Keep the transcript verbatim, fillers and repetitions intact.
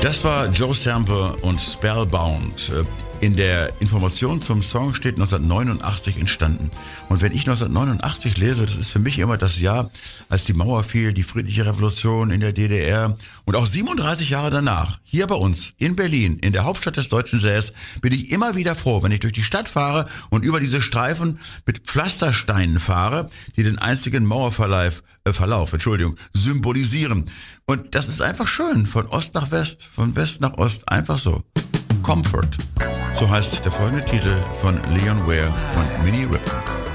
Das war Joe Sample und Spellbound. In der Information zum Song steht neunzehnhundertneunundachtzig entstanden. Und wenn ich neunzehnhundertneunundachtzig lese, das ist für mich immer das Jahr, als die Mauer fiel, die friedliche Revolution in der D D R. Und auch siebenunddreißig Jahre danach, hier bei uns in Berlin, in der Hauptstadt des deutschen Jazz, bin ich immer wieder froh, wenn ich durch die Stadt fahre und über diese Streifen mit Pflastersteinen fahre, die den einstigen Mauerverlauf, äh, Verlauf, Entschuldigung, symbolisieren. Und das ist einfach schön, von Ost nach West, von West nach Ost, einfach so. Comfort. So heißt der folgende Titel von Leon Ware und Minnie Riperton.